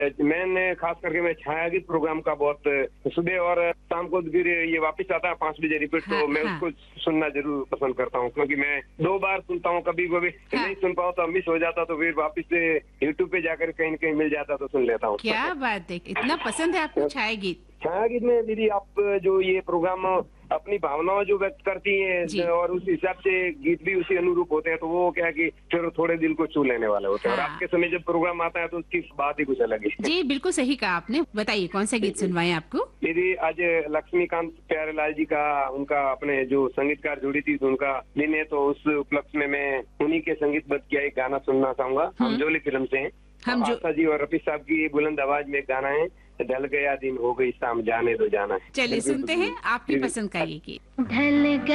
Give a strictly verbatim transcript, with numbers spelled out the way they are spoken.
मैंने खास करके मैं छाया गीत प्रोग्राम का बहुत सुबह और शाम को फिर ये वापस आता है पाँच बजे रिपीट, हाँ, तो मैं हाँ। उसको सुनना जरूर पसंद करता हूँ, क्योंकि मैं दो बार सुनता हूँ, कभी कभी हाँ। नहीं सुन पाऊँ तो मिस हो जाता, तो फिर वापस से यूट्यूब पे जाकर कहीं न कहीं मिल जाता तो सुन लेता हूँ। क्या बात है, इतना पसंद है आपको छाया गीत? छाया गीत में दीदी आप जो ये प्रोग्राम अपनी भावनाओं जो व्यक्त करती जी। हैं और उस हिसाब से गीत भी उसी अनुरूप होते हैं, तो वो क्या है कि फिर थोड़े दिल को छू लेने वाले होते हैं। और हाँ। आपके समय जब प्रोग्राम आता है तो उसकी बात ही कुछ अलग है। जी बिल्कुल सही कहा आपने। बताइए कौन सा गीत सुनवाएं आपको? दीदी आज लक्ष्मीकांत प्यारेलाल जी का, उनका अपने जो संगीतकार जुड़ी थी तो उनका दिन है, तो उस उपलक्ष्य में मैं उन्हीं के संगीतबद्ध किया एक गाना सुनना चाहूंगा। हम जोली फिल्म से हैं। हम जो आशा जी और रफी साहब की बुलंद आवाज में एक गाना है, ढल गया दिन हो गई शाम जाने दो जाना है। चलिए बिल्कुल, सुनते हैं बिल्कुल। आपकी पसंद का ये गीत। ढल